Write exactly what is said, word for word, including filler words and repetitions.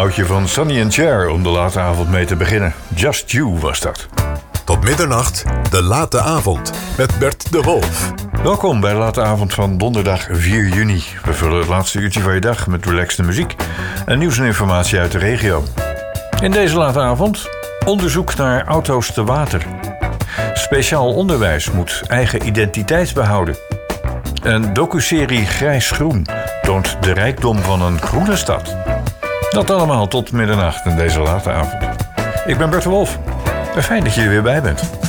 oudje van Sonny and Cher om de late avond mee te beginnen. Just You was dat. Tot middernacht, de late avond met Bert de Wolf. Welkom bij de late avond van donderdag vier juni. We vullen het laatste uurtje van je dag met relaxte muziek en nieuws en informatie uit de regio. In deze late avond onderzoek naar auto's te water. Speciaal onderwijs moet eigen identiteit behouden. Een docuserie Grijs-Groen toont de rijkdom van een groene stad. Dat allemaal tot middernacht in deze late avond. Ik ben Bert de Wolf. Fijn dat je er weer bij bent.